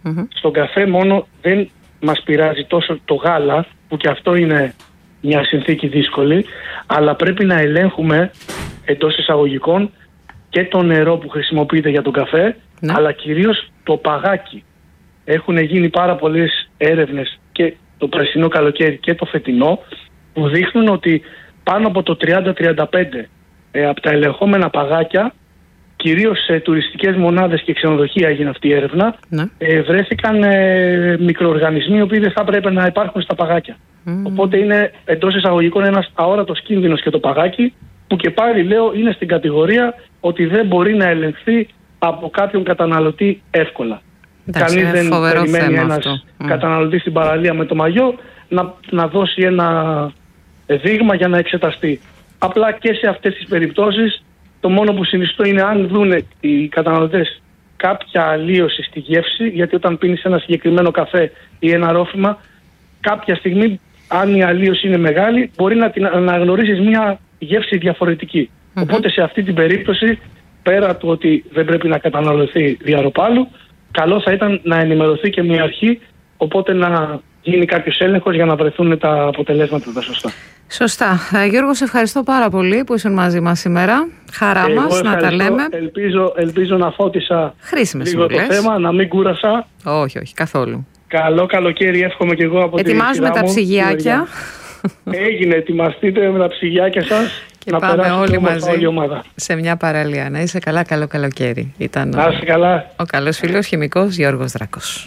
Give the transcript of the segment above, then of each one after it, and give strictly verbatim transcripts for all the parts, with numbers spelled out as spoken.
Mm-hmm. Στον καφέ μόνο δεν μας πειράζει τόσο το γάλα, που και αυτό είναι μια συνθήκη δύσκολη, αλλά πρέπει να ελέγχουμε εντός εισαγωγικών και το νερό που χρησιμοποιείται για τον καφέ, ναι. αλλά κυρίως το παγάκι. Έχουν γίνει πάρα πολλές έρευνες και το περσινό καλοκαίρι και το φετινό, που δείχνουν ότι πάνω από το τριάντα με τριάντα πέντε ε, από τα ελεγχόμενα παγάκια, κυρίως σε τουριστικές μονάδες και ξενοδοχεία έγινε αυτή η έρευνα, ναι. ε, βρέθηκαν ε, μικροοργανισμοί οι οποίοι δεν θα έπρεπε να υπάρχουν στα παγάκια. Mm. Οπότε είναι εντός εισαγωγικών ένας αόρατος κίνδυνος και το παγάκι, που και πάλι λέω είναι στην κατηγορία ότι δεν μπορεί να ελεγχθεί από κάποιον καταναλωτή εύκολα. Εντάξει, Κανείς δεν περιμένει ένας αυτό. καταναλωτής στην παραλία με το μαγιό να, να δώσει ένα δείγμα για να εξεταστεί. Απλά και σε αυτές τις περιπτώσεις το μόνο που συνιστώ είναι αν δουν οι καταναλωτές κάποια αλλίωση στη γεύση, γιατί όταν πίνεις ένα συγκεκριμένο καφέ ή ένα ρόφημα, κάποια στιγμή αν η αλλίωση είναι μεγάλη μπορεί να την αναγνωρίσεις μια γεύση διαφορετική. Mm-hmm. Οπότε σε αυτή την περίπτωση, πέρα του ότι δεν πρέπει να καταναλωθεί διαρροπάλου, καλό θα ήταν να ενημερωθεί και μια αρχή, οπότε να γίνει κάποιος έλεγχος για να βρεθούν τα αποτελέσματα τα σωστά. Σωστά. Γιώργο, σε ευχαριστώ πάρα πολύ που ήσουν μαζί μας σήμερα. Χαρά Εγώ μας να τα λέμε. Ελπίζω, ελπίζω να φώτισα Χρήσιμες λίγο συμβουλές. Το θέμα, να μην κούρασα. Όχι, όχι, καθόλου. Καλό καλοκαίρι, εύχομαι και εγώ από την Ετοιμάζουμε τα ψυγιάκια. Έγινε, ετοιμαστείτε με τα ψυγιάκια σας. Και να πάμε όλοι μαζί όλη ομάδα. σε μια παραλία. Να είσαι καλά, καλό καλοκαίρι. Ήταν να είσαι καλά. Ο καλός φίλος χημικός Γιώργος Δράκος.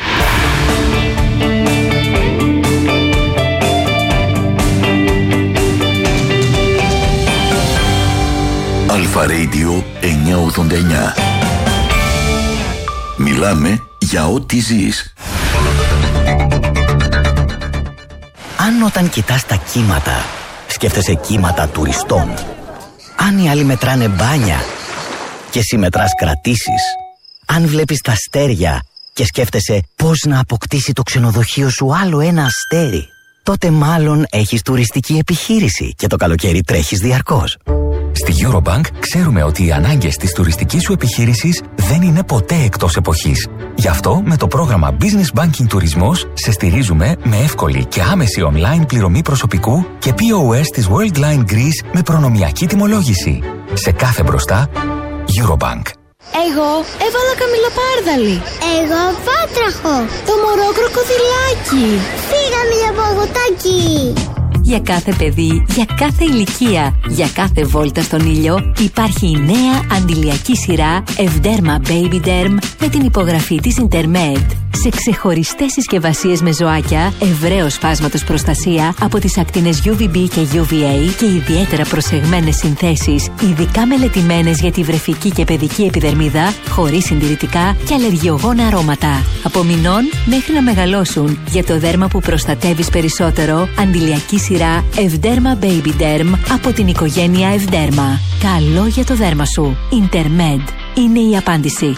Αλφα Radio εννιακόσια ογδόντα εννιά. Μιλάμε για ό,τι ζεις. Αν όταν κοιτάς τα κύματα σκέφτεσαι κύματα τουριστών, αν οι άλλοι μετράνε μπάνια και εσύ μετράς κρατήσεις, αν βλέπεις τα αστέρια και σκέφτεσαι πώς να αποκτήσει το ξενοδοχείο σου άλλο ένα αστέρι, τότε μάλλον έχεις τουριστική επιχείρηση και το καλοκαίρι τρέχεις διαρκώς. Στη Eurobank ξέρουμε ότι οι ανάγκες της τουριστικής σου επιχείρησης δεν είναι ποτέ εκτός εποχής. Γι' αυτό με το πρόγραμμα Business Banking Τουρισμός σε στηρίζουμε με εύκολη και άμεση online πληρωμή προσωπικού και πι ο ες της Worldline Greece με προνομιακή τιμολόγηση. Σε κάθε μπροστά, Eurobank. Εγώ έβαλα καμιλοπάρδαλη. Εγώ βάτραχο. Το μωρό κροκοδιλάκι. Φύγαμε για παγωτάκι. Για κάθε παιδί, για κάθε ηλικία, για κάθε βόλτα στον ήλιο υπάρχει η νέα αντιλιακή σειρά Evderma Baby Derm με την υπογραφή της Intermed. Σε ξεχωριστές συσκευασίες με ζωάκια, ευρέως φάσματος προστασία από τις ακτίνες γιου βι μπι και γιου βι έι και ιδιαίτερα προσεγμένες συνθέσεις, ειδικά μελετημένες για τη βρεφική και παιδική επιδερμίδα, χωρίς συντηρητικά και αλλεργιογόνα αρώματα. Από μηνών μέχρι να μεγαλώσουν, για το δέρμα που προστατεύεις περισσότερο, αντιλιακή σειρά Evderma Baby Derm από την οικογένεια Evderma. Καλό για το δέρμα σου. Intermed είναι η απάντηση.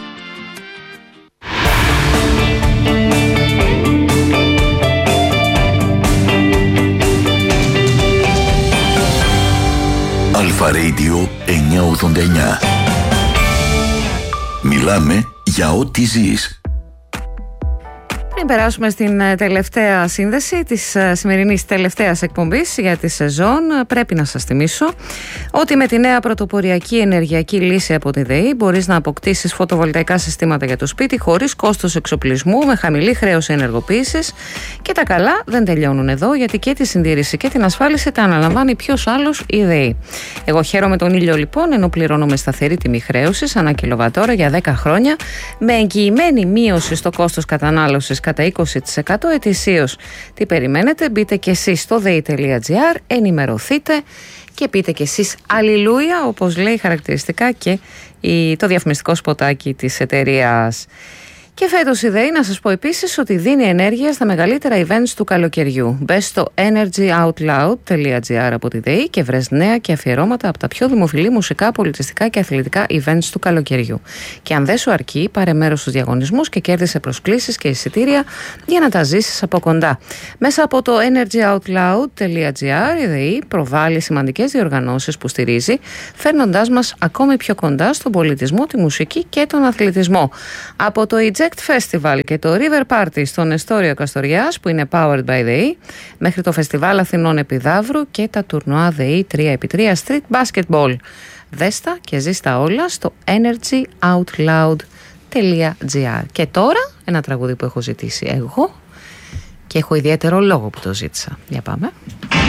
Αλφα Radio εννιακόσια ογδόντα εννιά. Μιλάμε για ό,τι ζεις. Πριν περάσουμε στην τελευταία σύνδεση της σημερινής τελευταίας εκπομπής για τη σεζόν, πρέπει να σας θυμίσω ότι με τη νέα πρωτοποριακή ενεργειακή λύση από τη ΔΕΗ μπορείς να αποκτήσεις φωτοβολταϊκά συστήματα για το σπίτι χωρίς κόστος εξοπλισμού, με χαμηλή χρέωση ενεργοποίησης. Και τα καλά δεν τελειώνουν εδώ, γιατί και τη συντήρηση και την ασφάλιση τα αναλαμβάνει ποιος άλλος, η ΔΕΗ. Εγώ χαίρομαι τον ήλιο λοιπόν, ενώ πληρώνω με σταθερή τιμή χρέωσης ανά κιλοβατόρα για δέκα χρόνια, με εγγυημένη μείωση στο κόστος κατανάλωσης κατά είκοσι τοις εκατό ετησίως. Τι περιμένετε, μπείτε και εσείς στο δέη τελεία τζι άρ, ενημερωθείτε και πείτε και εσείς αλληλούια, όπως λέει χαρακτηριστικά και το διαφημιστικό σποτάκι της εταιρείας. Και φέτος η ΔΕΗ, να σας πω επίσης, ότι δίνει ενέργεια στα μεγαλύτερα events του καλοκαιριού. Μπες στο energy out loud τελεία τζι άρ από τη ΔΕΗ και βρες νέα και αφιερώματα από τα πιο δημοφιλή μουσικά, πολιτιστικά και αθλητικά events του καλοκαιριού. Και αν δεν σου αρκεί, πάρε μέρος στους διαγωνισμούς και κέρδισε προσκλήσεις και εισιτήρια για να τα ζήσεις από κοντά. Μέσα από το energy out loud τελεία τζι άρ η ΔΕΗ προβάλλει σημαντικές διοργανώσεις που στηρίζει, φέρνοντάς μας ακόμη πιο κοντά στον πολιτισμό, τη μουσική και τον αθλητισμό. Από το ι τζι Insect Festival και το River Party στον Εστόριο Καστοριάς που είναι powered by the E, μέχρι το Φεστιβάλ Αθηνών Επιδαύρου και τα τουρνουά The E τρία επί τρία Street Basketball. Δέστα και ζήστα όλα στο energyoutloud.gr. Και τώρα ένα τραγούδι που έχω ζητήσει εγώ και έχω ιδιαίτερο λόγο που το ζήτησα. Για πάμε.